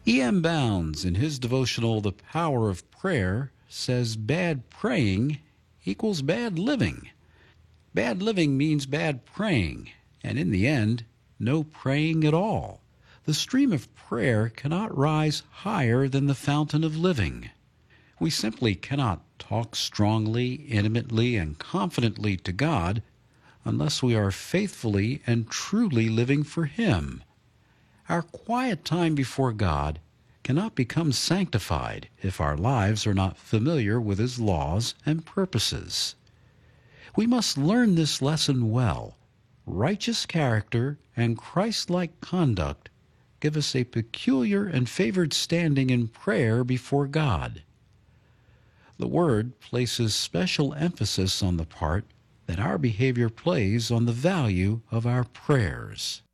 E.M. Bounds, in his devotional The Power of Prayer, says bad praying equals bad living. Bad living means bad praying, and in the end, no praying at all. The stream of prayer cannot rise higher than the fountain of living. We simply cannot talk strongly, intimately, and confidently to God unless we are faithfully and truly living for Him. Our quiet time before God cannot become sanctified if our lives are not familiar with His laws and purposes. We must learn this lesson well. Righteous character and Christ-like conduct give us a peculiar and favored standing in prayer before God. The Word places special emphasis on the part that our behavior plays on the value of our prayers.